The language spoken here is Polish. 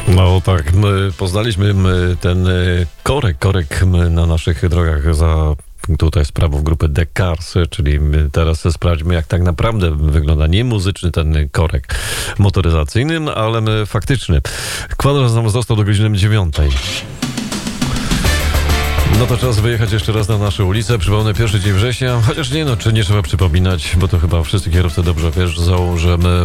No tak, my poznaliśmy ten korek na naszych drogach za tutaj sprawą grupy The Cars, czyli teraz sprawdźmy, jak tak naprawdę wygląda nie muzyczny ten korek motoryzacyjny, ale faktyczny. Kwadrans nam został do godziny 9. No to czas wyjechać jeszcze raz na nasze ulice. Przypomnę, 1 dzień września, chociaż nie, czy nie trzeba przypominać, bo to chyba wszyscy kierowcy dobrze wiedzą, że my